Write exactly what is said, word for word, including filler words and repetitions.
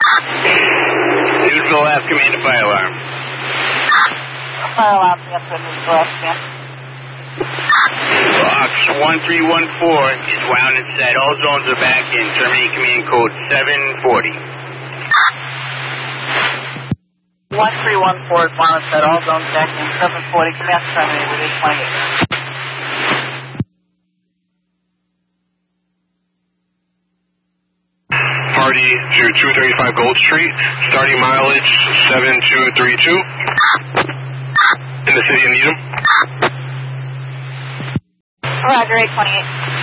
Neutral left, command to fire alarm. Fire alarm, yes, sir, neutral left, command. Box one three one four is wound and set. All zones are back in. Terminating command code seven forty. one three one four is wound and set. All zones back in. seven forty. Command terminated with eight twenty-eight. Party to two thirty-five Gold Street. Starting mileage seven two three two. In the city of Needham. Roger, eight twenty-eight.